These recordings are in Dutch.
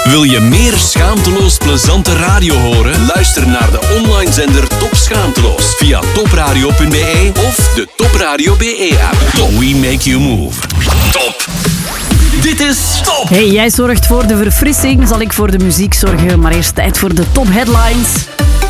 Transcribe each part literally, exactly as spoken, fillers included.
Wil je meer schaamteloos plezante radio horen? Luister naar de online zender Top Schaamteloos via topradio punt be of de Top Radio B E-app. Top, we make you move. Top. Dit is Top. Hey, jij zorgt voor de verfrissing, zal ik voor de muziek zorgen. Maar eerst tijd voor de top headlines.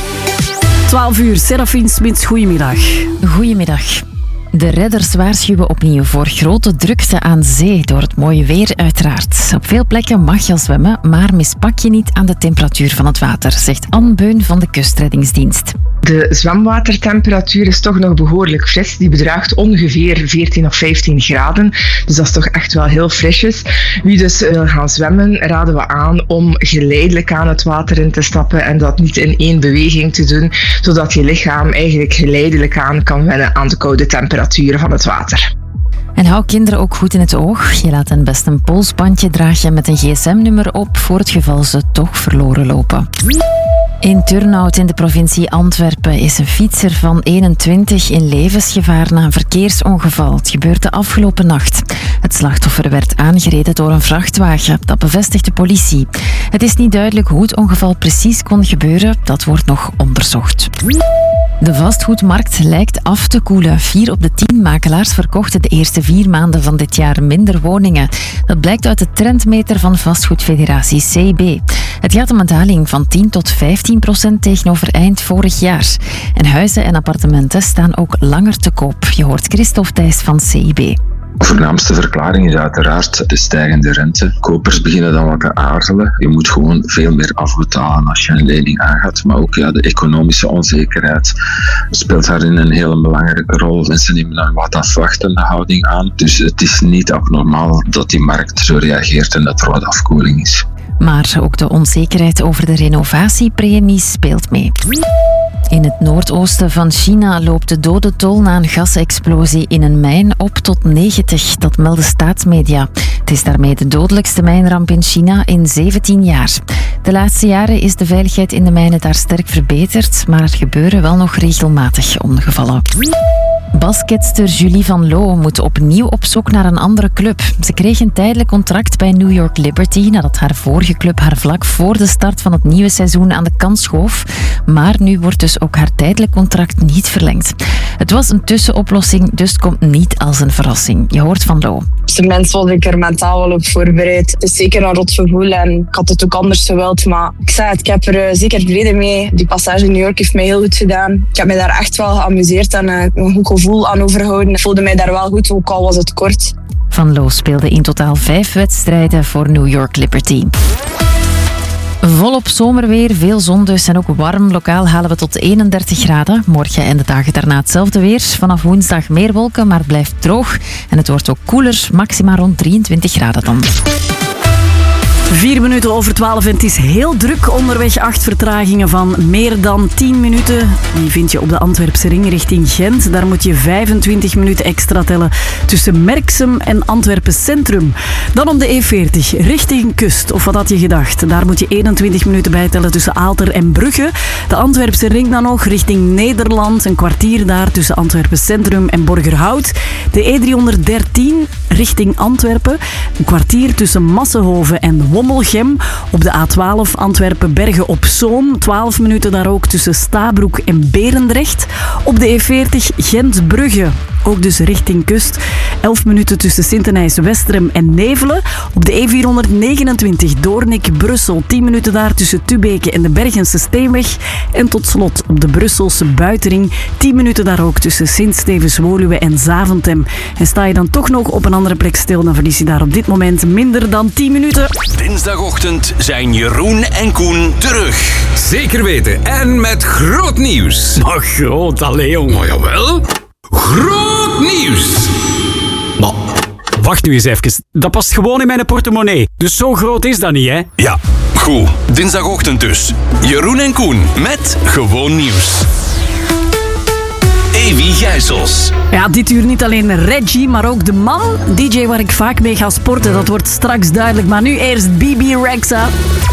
twaalf uur, Serafine Smits, goedemiddag. Goedemiddag. De redders waarschuwen opnieuw voor grote drukte aan zee door het mooie weer uiteraard. Op veel plekken mag je al zwemmen, maar mispak je niet aan de temperatuur van het water, zegt Anne Beun van de Kustreddingsdienst. De zwemwatertemperatuur is toch nog behoorlijk fris. Die bedraagt ongeveer veertien of vijftien graden. Dus dat is toch echt wel heel frisjes. Wie dus wil gaan zwemmen, raden we aan om geleidelijk aan het water in te stappen en dat niet in één beweging te doen, zodat je lichaam eigenlijk geleidelijk aan kan wennen aan de koude temperaturen van het water. En hou kinderen ook goed in het oog. Je laat hen best een polsbandje dragen met een gsm-nummer op voor het geval ze toch verloren lopen. In Turnhout in de provincie Antwerpen is een fietser van eenentwintig in levensgevaar na een verkeersongeval. Het gebeurde de afgelopen nacht. Het slachtoffer werd aangereden door een vrachtwagen. Dat bevestigt de politie. Het is niet duidelijk hoe het ongeval precies kon gebeuren. Dat wordt nog onderzocht. De vastgoedmarkt lijkt af te koelen. Vier op de tien makelaars verkochten de eerste vier maanden van dit jaar minder woningen. Dat blijkt uit de trendmeter van vastgoedfederatie C I B. Het gaat om een daling van tien tot vijftien procent tegenover eind vorig jaar. En huizen en appartementen staan ook langer te koop. Je hoort Christophe Thijs van C I B. De voornaamste verklaring is uiteraard de stijgende rente. Kopers beginnen dan wat te aarzelen. Je moet gewoon veel meer afbetalen als je een lening aangaat. Maar ook ja, de economische onzekerheid speelt daarin een hele belangrijke rol. Mensen nemen een wat afwachtende houding aan. Dus het is niet abnormaal dat die markt zo reageert en dat er wat afkoeling is. Maar ook de onzekerheid over de renovatiepremie speelt mee. In het noordoosten van China loopt de dodentol na een gasexplosie in een mijn op tot negentig. Dat melden staatsmedia. Het is daarmee de dodelijkste mijnramp in China in zeventien jaar. De laatste jaren is de veiligheid in de mijnen daar sterk verbeterd, maar er gebeuren wel nog regelmatig ongevallen. Basketster Julie van Loo moet opnieuw op zoek naar een andere club. Ze kreeg een tijdelijk contract bij New York Liberty nadat haar vorige club haar vlak voor de start van het nieuwe seizoen aan de kant schoof. Maar nu wordt dus ook haar tijdelijk contract niet verlengd. Het was een tussenoplossing, dus het komt niet als een verrassing. Je hoort van Loo. Op zijn minst was ik er mentaal wel op voorbereid. Het is zeker een rot gevoel en ik had het ook anders gewild. Maar ik zei het, ik heb er zeker vrede mee. Die passage in New York heeft mij heel goed gedaan. Ik heb me daar echt wel geamuseerd en een goed gevoel aan overgehouden. Ik voelde mij daar wel goed, ook al was het kort. Van Loo speelde in totaal vijf wedstrijden voor New York Liberty. Volop zomerweer, veel zon dus en ook warm. Lokaal halen we tot eenendertig graden. Morgen en de dagen daarna hetzelfde weer. Vanaf woensdag meer wolken, maar het blijft droog. En het wordt ook koeler, maximaal rond drieëntwintig graden dan. Vier minuten over twaalf en het is heel druk onderweg. Acht vertragingen van meer dan tien minuten. Die vind je op de Antwerpse ring richting Gent. Daar moet je vijfentwintig minuten extra tellen tussen Merksem en Antwerpen Centrum. Dan op de E veertig richting Kust. Of wat had je gedacht? Daar moet je eenentwintig minuten bij tellen tussen Aalter en Brugge. De Antwerpse ring dan nog richting Nederland. Een kwartier daar tussen Antwerpen Centrum en Borgerhout. De E driehonderddertien richting Antwerpen. Een kwartier tussen Massenhoven en Wommelgem. Op de A twaalf Antwerpen-Bergen op Zoom. twaalf minuten daar ook tussen Stabroek en Berendrecht. Op de E veertig Gent-Brugge. Ook dus richting Kust. elf minuten tussen Sint-Denijs-Westerem en Nevelen. Op de E vierhonderdnegenentwintig Doornik-Brussel. tien minuten daar tussen Tubeke en de Bergense Steenweg. En tot slot op de Brusselse Buitenring. tien minuten daar ook tussen Sint-Stevens-Woluwe en Zaventem. En sta je dan toch nog op een andere plek stil, dan verlies je daar op dit moment minder dan tien minuten. Dinsdagochtend zijn Jeroen en Koen terug. Zeker weten. En met groot nieuws. Maar groot, allee jong. Maar jawel. Groot nieuws. Maar, wacht nu eens even. Dat past gewoon in mijn portemonnee. Dus zo groot is dat niet, hè? Ja, goed. Dinsdagochtend dus. Jeroen en Koen met Gewoon Nieuws. Evi Gijsels. Ja, dit uur niet alleen Reggie, maar ook de man. D J waar ik vaak mee ga sporten, dat wordt straks duidelijk. Maar nu eerst B B Rexha.